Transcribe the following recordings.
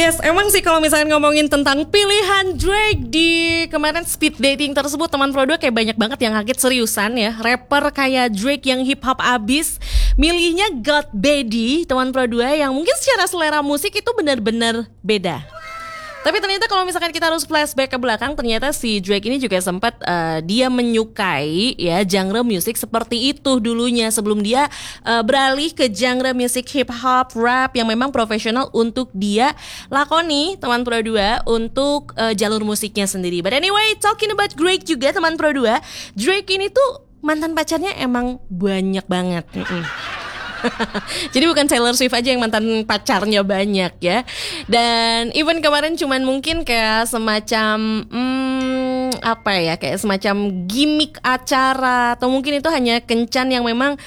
Yes, emang sih kalau misalnya ngomongin tentang pilihan Drake di kemarin speed dating tersebut, teman Pro 2 kayak banyak banget yang kaget seriusan ya. Rapper kayak Drake yang hip hop abis milihnya God Baby, teman Pro 2, yang mungkin secara selera musik itu benar-benar beda. Tapi ternyata kalau misalkan kita harus flashback ke belakang, ternyata si Drake ini juga sempat dia menyukai ya genre musik seperti itu dulunya sebelum dia beralih ke genre musik hip hop, rap yang memang profesional untuk dia lakoni, teman Pro 2, untuk jalur musiknya sendiri. But anyway, talking about Drake juga, teman Pro 2, Drake ini tuh mantan pacarnya emang banyak banget. Jadi bukan Taylor Swift aja yang mantan pacarnya banyak ya. Dan even kemarin cuman mungkin kayak semacam kayak semacam gimmick acara, atau mungkin itu hanya kencan yang memang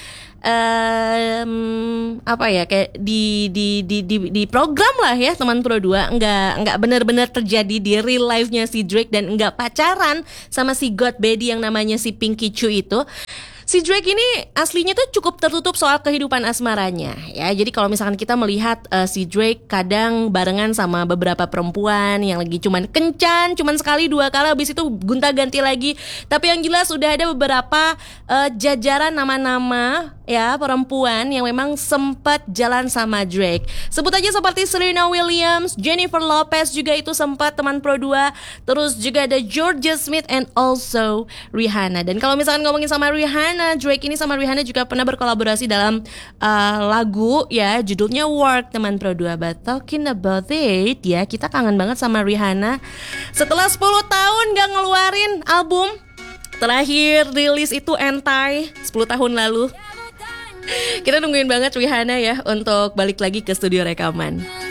kayak di program lah ya, teman Pro 2. Enggak benar-benar terjadi di real life-nya si Drake, dan enggak pacaran sama si God Baby yang namanya si Pinky Chu itu. Si Drake ini aslinya tuh cukup tertutup soal kehidupan asmaranya ya. Jadi kalau misalkan kita melihat si Drake kadang barengan sama beberapa perempuan yang lagi cuman kencan, cuman sekali dua kali, habis itu gonta-ganti lagi. Tapi yang jelas sudah ada beberapa jajaran nama-nama ya perempuan yang memang sempat jalan sama Drake. Sebut aja seperti Serena Williams, Jennifer Lopez juga itu sempat, teman Pro 2. Terus juga ada Georgia Smith and also Rihanna. Dan kalau misalkan ngomongin sama Rihanna, Drake ini sama Rihanna juga pernah berkolaborasi dalam lagu ya, judulnya Work, teman Pro 2. But talking about it ya, kita kangen banget sama Rihanna. Setelah 10 tahun gak ngeluarin album, terakhir rilis itu Entai 10 tahun lalu. Kita nungguin banget Rihanna ya untuk balik lagi ke studio rekaman.